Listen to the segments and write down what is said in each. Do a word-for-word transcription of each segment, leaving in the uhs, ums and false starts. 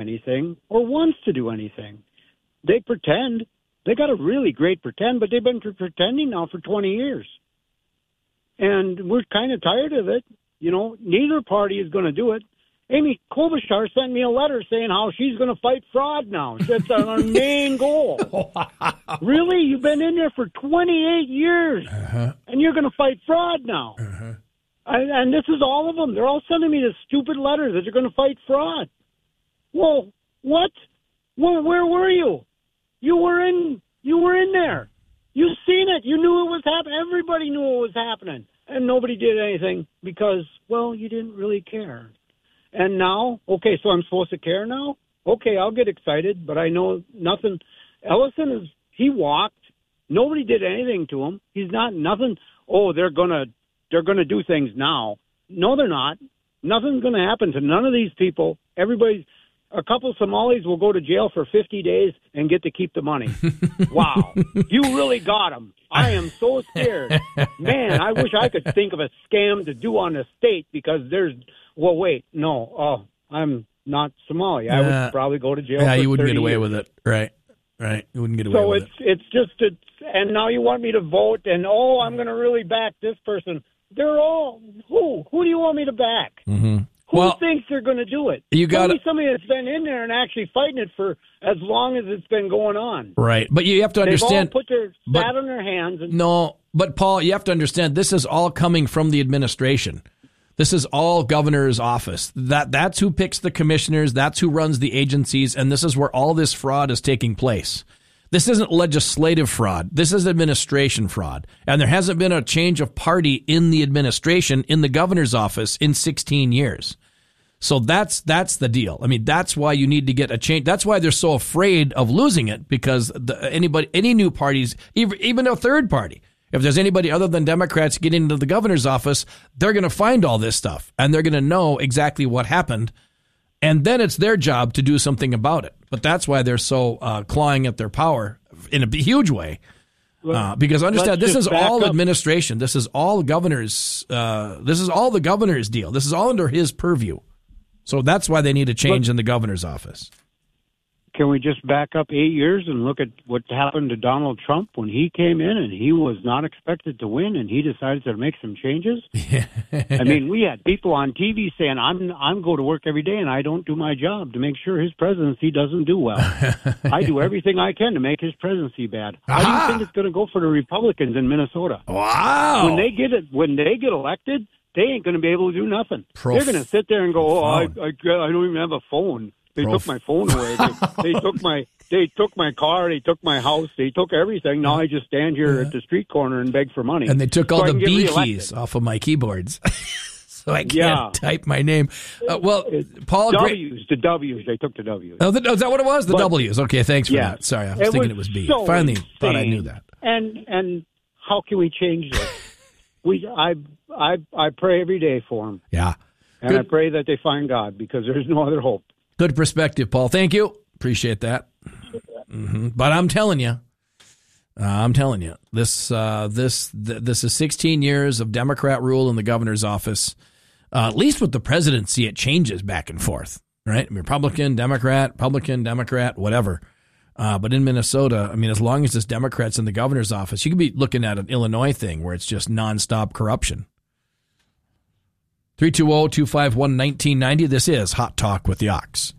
anything or wants to do anything. They pretend. They got a really great pretend, but they've been pretending now for twenty years. And we're kind of tired of it. You know, neither party is going to do it. Amy Klobuchar sent me a letter saying how she's going to fight fraud now. That's our main goal. Wow. Really? You've been in there for twenty-eight years, uh-huh. and you're going to fight fraud now. Uh-huh. I, and this is all of them. They're all sending me this stupid letter that they're going to fight fraud. Well, what? Well, where were you? You were in. You were in there. You seen it. You knew it was happening. Everybody knew it was happening, and nobody did anything because, well, you didn't really care. And now, okay, so I'm supposed to care now? Okay, I'll get excited, but I know nothing. Ellison is, he walked. Nobody did anything to him. He's not, nothing, oh, they're going to, they're going to do things now. No, they're not. Nothing's going to happen to none of these people. Everybody's, a couple Somalis will go to jail for fifty days and get to keep the money. Wow. You really got them. I am so scared. Man, I wish I could think of a scam to do on the state because there's, well, wait, no, oh, I'm not Somali. I uh, would probably go to jail. Yeah, for you wouldn't get away years. with it, right? Right, you wouldn't get away so with it's, it. So it's it's just, it's, and now you want me to vote, and oh, I'm going to really back this person. They're all who? Who do you want me to back? Mm-hmm. Who well, thinks they're going to do it? You got Tell me somebody that's been in there and actually fighting it for as long as it's been going on. Right, but you have to understand. They've all put their but, sat on their hands. And, no, but Paul, you have to understand. This is all coming from the administration. This is all governor's office. That that's who picks the commissioners. That's who runs the agencies, and this is where all this fraud is taking place. This isn't legislative fraud. This is administration fraud. And there hasn't been a change of party in the administration in the governor's office in sixteen years. So that's that's the deal. I mean, that's why you need to get a change. That's why they're so afraid of losing it, because the, anybody, any new parties, even, even a third party, if there's anybody other than Democrats getting into the governor's office, they're going to find all this stuff and they're going to know exactly what happened. And then it's their job to do something about it. But that's why they're so uh, clawing at their power in a huge way. Uh, because understand, this is all up. administration. This is all governor's. Uh, this is all the governor's deal. This is all under his purview. So that's why they need a change Look, in the governor's office. Can we just back up eight years and look at what happened to Donald Trump when he came in and he was not expected to win and he decided to make some changes? Yeah. I mean, we had people on T V saying, I'm I'm go to work every day and I don't do my job to make sure his presidency doesn't do well. I do everything I can to make his presidency bad. How do you think it's going to go for the Republicans in Minnesota? Wow. When they get it, when they get elected, they ain't going to be able to do nothing. Prof- They're going to sit there and go, oh, I, I, I don't even have a phone. They Prof- took my phone away. They, they took my they took my car. They took my house. They took everything. Now I just stand here yeah. at the street corner and beg for money. And they took all so the B keys off of my keyboards, so I can't yeah. type my name. Uh, well, Paul, W's great. the W's. They took the W's. Oh, the, oh, is that what it was? The but, W's. Okay, thanks for yeah. that. Sorry, I was it thinking was it was B. So Finally, insane. thought I knew that. And and how can we change this? we I I I pray every day for them. Yeah, and Good. I pray that they find God because there's no other hope. Good perspective, Paul. Thank you. Appreciate that. Mm-hmm. But I'm telling you, uh, I'm telling you, this uh, this th- this is sixteen years of Democrat rule in the governor's office. Uh, at least with the presidency, it changes back and forth, right? I mean, Republican, Democrat, Republican, Democrat, whatever. Uh, but in Minnesota, I mean, as long as it's Democrats in the governor's office, you could be looking at an Illinois thing where it's just nonstop corruption. three two zero, two five one, one nine nine zero. This is Hot Talk with the Ox.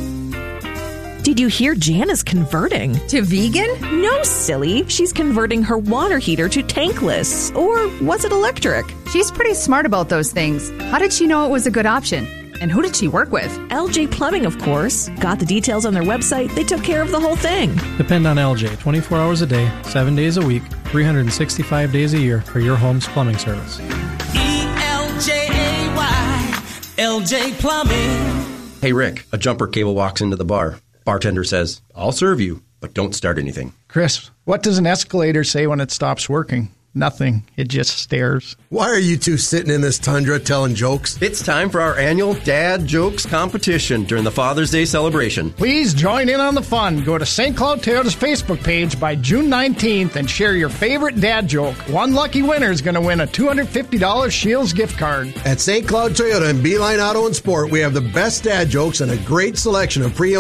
Did you hear Jan is converting? To vegan? No, silly. She's converting her water heater to tankless. Or was it electric? She's pretty smart about those things. How did she know it was a good option? And who did she work with? L J Plumbing, of course. Got the details on their website. They took care of the whole thing. Depend on L J twenty-four hours a day, seven days a week, three hundred sixty-five days a year for your home's plumbing service. E L J A Y, L J Plumbing. Hey, Rick, a jumper cable walks into the bar. Bartender says, I'll serve you, but don't start anything. Chris, what does an escalator say when it stops working? Nothing. It just stares. Why are you two sitting in this tundra telling jokes? It's time for our annual Dad Jokes competition during the Father's Day celebration. Please join in on the fun. Go to Saint Cloud Toyota's Facebook page by June nineteenth and share your favorite dad joke. One lucky winner is going to win a two hundred fifty dollars Shields gift card. At Saint Cloud Toyota and Beeline Auto and Sport, we have the best dad jokes and a great selection of pre